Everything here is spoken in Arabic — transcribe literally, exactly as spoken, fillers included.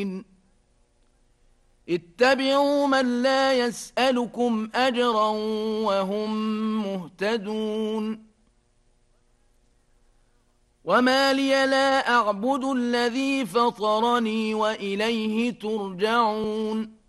اتبعوا من لا يسألكم أجرا وهم مهتدون وما لي لا أعبد الذي فطرني وإليه ترجعون